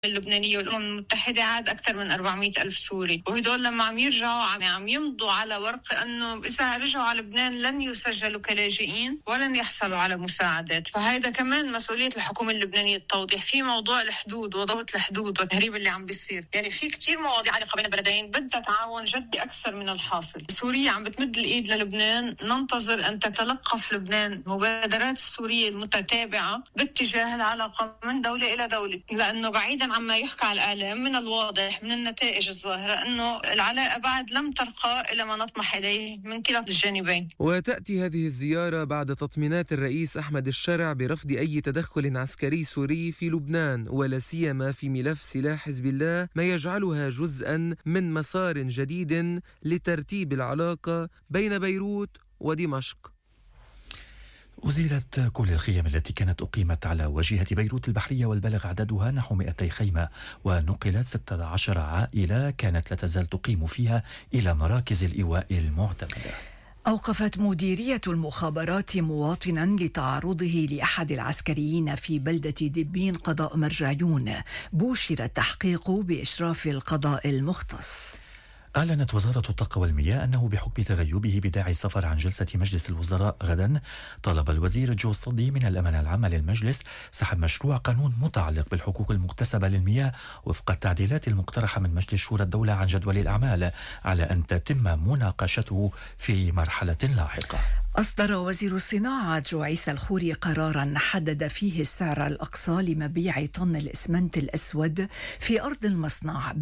اللبنانية والأمم المتحدة عاد أكثر من 400 ألف سوري، وهدول لما عم يرجعوا عم يمضوا على ورق أنه إذا رجعوا على لبنان لن يسجلوا كلاجئين ولن يحصلوا على مساعدات. فهذا كمان مسؤولية الحكومة اللبنانية التوضيح في موضوع الحدود وضبط الحدود والتهريب اللي عم بيصير. يعني في كتير مواضيع عالقة بين البلدين بدها تعاون جدي أكثر من الحاصل. سوريا عم بتمد الإيد للبنان، ننتظر أن تتلقف لبنان مبادرات السورية المتتابعة باتجاه العلاقة من دولة إلى دولة، لأنه بعيدا عما يحكى على الإعلام من الواضح من النتائج الظاهرة أنه العلاقة بعد لم ترقى إلى ما نطمح إليه من كلا الجانبين. وتأتي هذه الزيارة بعد تطمينات الرئيس أحمد الشرع برفض أي تدخل عسكري سوري في لبنان، ولا سيما في ملف سلاح حزب الله، ما يجعلها جزءا من مسار جديد لترتيب العلاقة بين بيروت ودمشق. أزيلت كل الخيم التي كانت أقيمت على واجهة بيروت البحرية والبلغ عددها نحو 200 خيمة، ونقلت 16 عائلة كانت لا تزال تقيم فيها إلى مراكز الإيواء المعتمدة. أوقفت مديرية المخابرات مواطنا لتعرضه لأحد العسكريين في بلدة دبين قضاء مرجعيون، بوشر التحقيق بإشراف القضاء المختص. أعلنت وزارة الطاقة والمياه أنه بحكم تغيبه بداعي السفر عن جلسة مجلس الوزراء غدا، طلب الوزير جو صدي من الأمانة العامة للمجلس سحب مشروع قانون متعلق بالحقوق المكتسبة للمياه وفق التعديلات المقترحة من مجلس شورى الدولة عن جدول الأعمال، على أن تتم مناقشته في مرحلة لاحقة. أصدر وزير الصناعة جو عيسى الخوري قراراً حدد فيه السعر الأقصى لمبيع طن الإسمنت الأسود في أرض المصنع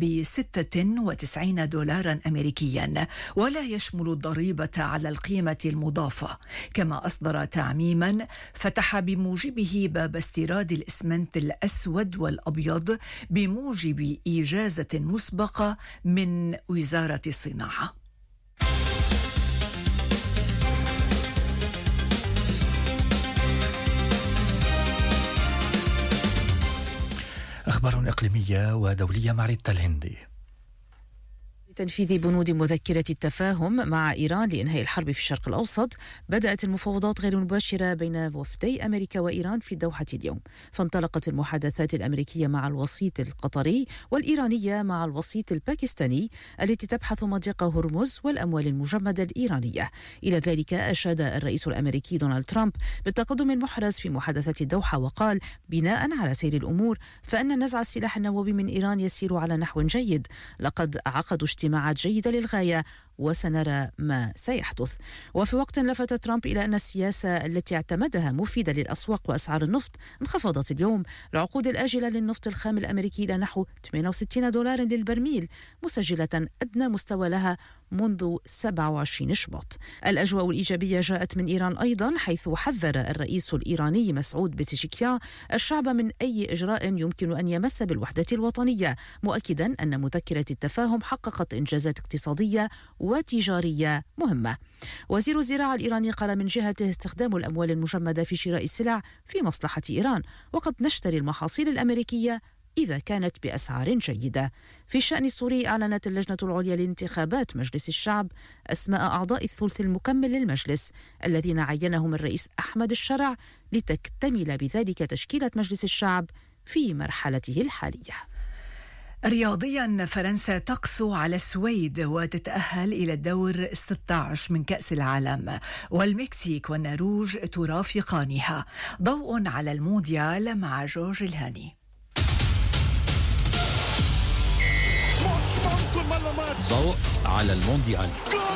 $96 أمريكياً، ولا يشمل الضريبة على القيمة المضافة. كما أصدر تعميماً فتح بموجبه باب استيراد الإسمنت الأسود والأبيض بموجب إجازة مسبقة من وزارة الصناعة. أخبار إقليمية ودولية مع ريتا الهندي. تنفيذ بنود مذكرة التفاهم مع إيران لإنهاء الحرب في الشرق الأوسط، بدأت المفاوضات غير المباشرة بين وفدي أمريكا وإيران في الدوحة اليوم. فانطلقت المحادثات الأمريكية مع الوسيط القطري والإيرانية مع الوسيط الباكستاني التي تبحث مضيق هرمز والأموال المجمدة الإيرانية. إلى ذلك أشاد الرئيس الأمريكي دونالد ترامب بالتقدم محرز في محادثات الدوحة، وقال بناء على سير الأمور فإن نزع السلاح النووي من إيران يسير على نحو جيد. لقد عقدوا اجتماعات جيدة للغاية وسنرى ما سيحدث. وفي وقت لفت ترامب إلى أن السياسة التي اعتمدها مفيدة للأسواق وأسعار النفط انخفضت اليوم. العقود الآجلة للنفط الخام الأمريكي إلى نحو $68 للبرميل، مسجلة أدنى مستوى لها منذ 27 شباط. الأجواء الإيجابية جاءت من إيران أيضا، حيث حذر الرئيس الإيراني مسعود بيزيشكيان الشعب من أي إجراء يمكن أن يمس بالوحدة الوطنية، مؤكدا أن مذكرة التفاهم حققت إنجازات اقتصادية وتجارية مهمة. وزير الزراعة الإيراني قال من جهته استخدام الأموال المجمدة في شراء السلع في مصلحة إيران، وقد نشتري المحاصيل الأمريكية إذا كانت بأسعار جيدة. في الشأن السوري، أعلنت اللجنة العليا لانتخابات مجلس الشعب أسماء أعضاء الثلث المكمل للمجلس الذين عينهم الرئيس أحمد الشرع، لتكتمل بذلك تشكيلة مجلس الشعب في مرحلته الحالية. رياضيا، فرنسا تقسو على السويد وتتأهل إلى الدور 16 من كأس العالم، والمكسيك والنرويج ترافقانها. ضوء على المونديال مع جورج الهاني. ضوء على المونديال.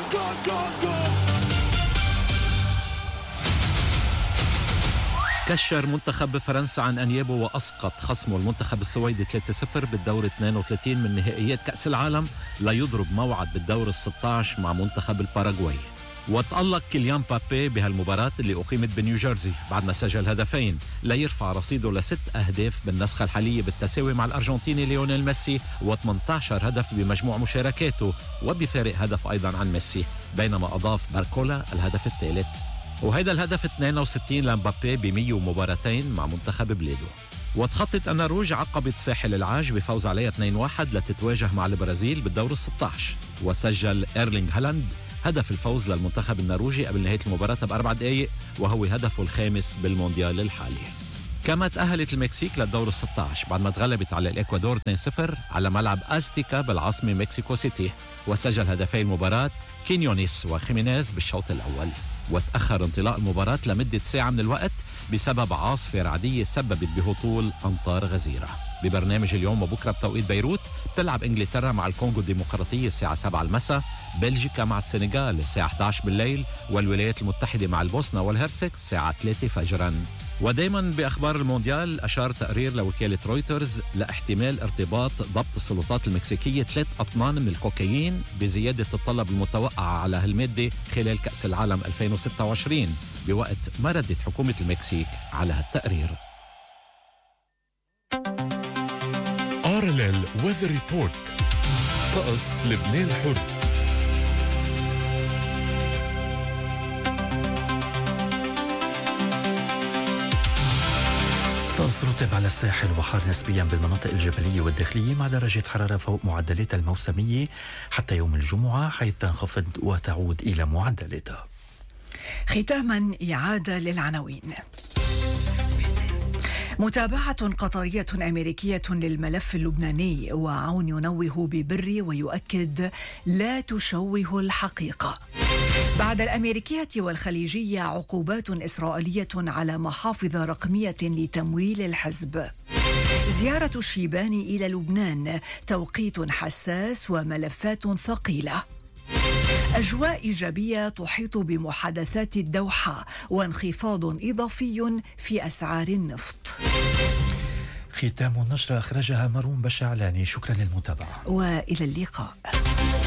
كشر منتخب فرنسا عن أنيابه وأسقط خصمه المنتخب السويدي 3-0 بالدور 32 من نهائيات كأس العالم، ليضرب موعد بالدور 16 مع منتخب الباراغواي. وتألق كيليان بابي بهالمباراة اللي أقيمت بنيوجيرسي بعد ما سجل هدفين ليرفع رصيده ل6 أهداف بالنسخة الحالية بالتساوي مع الأرجنتيني ليونيل ميسي، و18 هدف بمجموع مشاركاته وبفارق هدف أيضا عن ميسي، بينما أضاف باركولا الهدف الثالث. وهذا الهدف 62 لمبابي ب100 مباراتين مع منتخب بلاده. وتخطط النرويج عقبة ساحل العاج بفوز عليها 2-1 لتتواجه مع البرازيل بالدور 16، وسجل إيرلينغ هالاند هدف الفوز للمنتخب النرويجي قبل نهاية المباراة ب4 دقائق، وهو هدفه الخامس بالمونديال الحالي. كما تأهلت المكسيك للدور 16 بعد ما تغلبت على الإكوادور 2-0 على ملعب أزتيكا بالعاصمة مكسيكو سيتي، وسجل هدفي المباراة كينيونيس وخيمينيز بالشوط الأول. وتأخر انطلاق المباراة لمدة ساعة من الوقت بسبب عاصفة رعدية سببت بهطول أمطار غزيرة. ببرنامج اليوم وبكرة بتوقيت بيروت بتلعب إنجلترا مع الكونغو الديمقراطية الساعة 7 المساء، بلجيكا مع السنغال الساعة 11 بالليل، والولايات المتحدة مع البوسنة والهرسك الساعة 3 فجرا. ودايما بأخبار المونديال أشار تقرير لوكالة رويترز لاحتمال ارتباط ضبط السلطات المكسيكية 3 أطنان من الكوكايين بزيادة الطلب المتوقعة على هالمادة خلال كأس العالم 2026 بوقت ما ردت حكومة المكسيك على هالتقرير. RLL Weather Report. طقس لبنان حر. طقس رطب على الساحل وحار نسبيا بالمناطق الجبلية والداخلية مع درجة حرارة فوق معدلات الموسمية حتى يوم الجمعة، حيث تنخفض وتعود إلى معدلاتها. ختاما إعادة للعناوين. متابعة قطرية أمريكية للملف اللبناني، وعون ينوه ببر ويؤكد لا تشوه الحقيقة. بعد الأمريكية والخليجية عقوبات إسرائيلية على محافظ رقمية لتمويل الحزب. زيارة الشيباني إلى لبنان، توقيت حساس وملفات ثقيلة. أجواء إيجابية تحيط بمحادثات الدوحة، وانخفاض إضافي في أسعار النفط. ختام النشرة أخرجها مارون بشعلاني. شكرا للمتابعة وإلى اللقاء.